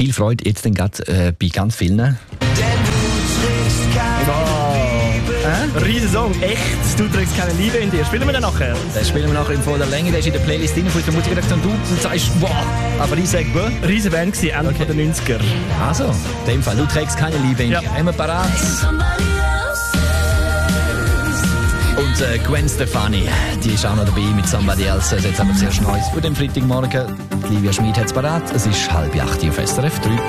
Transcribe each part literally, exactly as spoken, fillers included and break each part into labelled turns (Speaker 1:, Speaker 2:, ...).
Speaker 1: Viel Freude jetzt dann gerade äh, bei ganz vielen.
Speaker 2: Äh? Riesen Song, echt. Du trägst keine Liebe in dir. Spielen wir den nachher?
Speaker 1: Den spielen wir nachher in voller Länge. Der ist in der Playlist drin von der Musikredaktion. Du sagst, wow. Aber ich sage, wow.
Speaker 2: Riesen Band gewesen, Ende okay. der neunziger.
Speaker 1: Also, in dem Fall. Du trägst keine Liebe in dir. Ja. Immer parat. Und äh, Gwen Stefani, die ist auch noch dabei mit Somebody Else. Jetzt haben wir zuerst Neues für den Freitagmorgen. Livia Schmid hat es parat. Es ist halb acht auf S R F drei.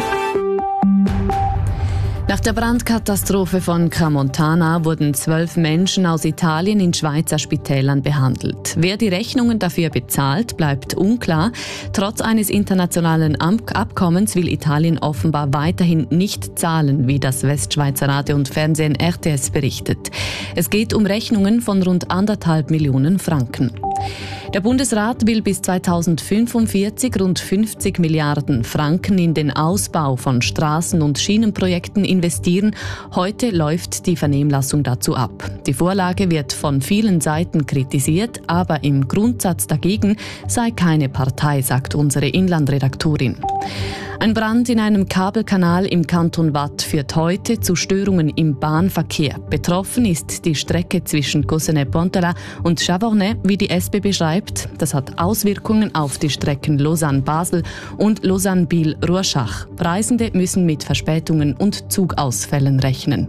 Speaker 3: Nach der Brandkatastrophe von Tramontana wurden zwölf Menschen aus Italien in Schweizer Spitälern behandelt. Wer die Rechnungen dafür bezahlt, bleibt unklar. Trotz eines internationalen Abkommens will Italien offenbar weiterhin nicht zahlen, wie das Westschweizer Radio und Fernsehen R T S berichtet. Es geht um Rechnungen von rund anderthalb Millionen Franken. Der Bundesrat will bis zweitausendfünfundvierzig rund fünfzig Milliarden Franken in den Ausbau von Straßen- und Schienenprojekten investieren. Heute läuft die Vernehmlassung dazu ab. Die Vorlage wird von vielen Seiten kritisiert, aber im Grundsatz dagegen sei keine Partei, sagt unsere Inlandredaktorin. Ein Brand in einem Kabelkanal im Kanton Waadt führt heute zu Störungen im Bahnverkehr. Betroffen ist die Strecke zwischen Cossonay-Pontella und Chavornay, wie die S B beschreibt. Das hat Auswirkungen auf die Strecken Lausanne-Basel und Lausanne-Biel-Rorschach. Reisende müssen mit Verspätungen und Zugausfällen rechnen.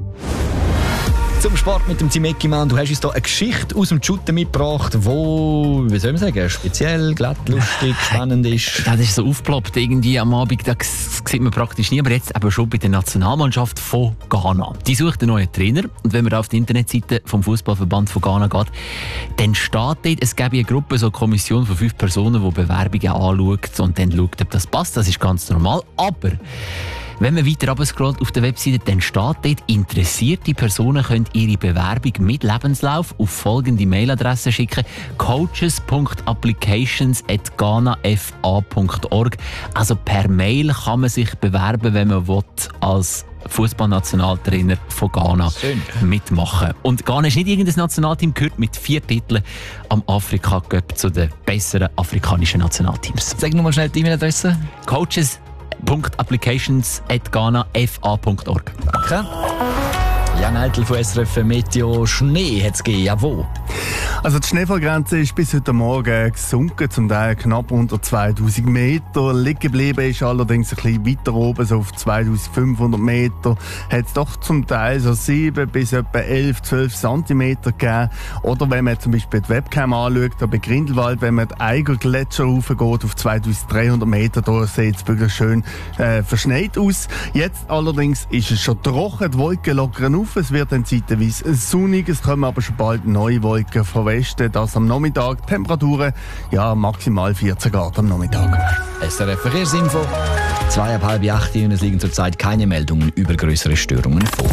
Speaker 1: Zum Sport mit dem Zimecki-Mann. Du hast uns hier eine Geschichte aus dem Shooten mitgebracht, wo, wie soll man sagen, speziell, glatt, lustig, spannend ist.
Speaker 4: Ja, das ist so aufgeploppt irgendwie am Abend, das sieht man praktisch nie, aber jetzt eben schon bei der Nationalmannschaft von Ghana. Die sucht einen neuen Trainer und wenn man auf die Internetseite vom Fußballverband von Ghana geht, dann steht dort, es gäbe eine Gruppe, so eine Kommission von fünf Personen, die Bewerbungen anschaut und dann schaut, ob das passt. Das ist ganz normal, aber wenn man weiter runterscrollt auf der Webseite, dann steht dort, interessierte Personen können ihre Bewerbung mit Lebenslauf auf folgende Mailadresse schicken: coaches punkt applications at ghana f a punkt org. Also per Mail kann man sich bewerben, wenn man will, als Fußballnationaltrainer von Ghana Schön. mitmachen. Und Ghana ist nicht irgendein Nationalteam, gehört mit vier Titeln am Afrika Cup zu den besseren afrikanischen Nationalteams.
Speaker 1: Sag nochmal schnell die E-Mail-Adresse.
Speaker 4: Coaches punkt applications at ghana f a punkt org.
Speaker 1: Danke. Jan Eitel von S R F Meteo. Schnee hat es gegeben, ja wo?
Speaker 5: Also die Schneefallgrenze ist bis heute Morgen gesunken, zum Teil knapp unter zweitausend Meter. Liegen geblieben ist allerdings ein bisschen weiter oben, so auf zweitausendfünfhundert Meter. Hat es doch zum Teil so sieben bis etwa elf, zwölf Zentimeter gegeben. Oder wenn man zum Beispiel die Webcam anschaut, da bei Grindelwald, wenn man den Eiger Gletscher raufgeht auf zweitausenddreihundert Meter, da sieht es wirklich schön äh, verschneit aus. Jetzt allerdings ist es schon trocken, die Wolken lockern auf. Es wird dann zeitweise sonnig, es kommen aber schon bald neue Wolken von Westen. Das am Nachmittag. Temperaturen, ja, maximal vierzehn Grad am Nachmittag.
Speaker 1: S R F Verkehrsinfo. Zwei ab halb acht und es liegen zurzeit keine Meldungen über größere Störungen vor.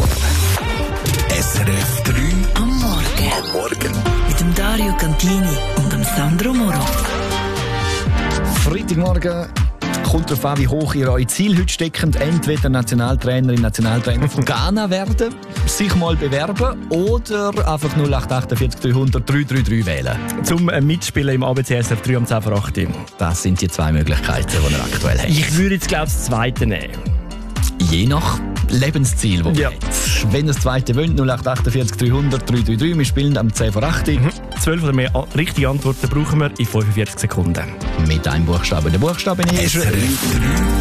Speaker 6: S R F drei am Morgen. Am Morgen. Mit dem Dario Cantini und dem Sandro Moro.
Speaker 1: Freitagmorgen. Kommt darauf an, wie hoch ihr eure Ziele heute stecken. Entweder Nationaltrainerin, Nationaltrainer von Ghana werden, sich mal bewerben oder einfach null acht acht vier dreihundert drei drei drei wählen.
Speaker 2: Zum Mitspielen im A B C S R F drei am zehn vor acht.
Speaker 1: Das sind die zwei Möglichkeiten, die ihr aktuell habt.
Speaker 2: Ich würde jetzt, glaube ich, das zweite nehmen.
Speaker 1: Je nach Lebensziel, das
Speaker 2: ja.
Speaker 1: ihr habt. Wenn ihr das zweite wollt, null acht acht vier dreihundert drei drei drei. Wir spielen am zehn vor acht.
Speaker 2: Mhm. zwölf oder mehr richtige Antworten brauchen wir in fünfundvierzig Sekunden.
Speaker 1: Mit einem Buchstaben. Der Buchstabe ist
Speaker 6: S R F drei.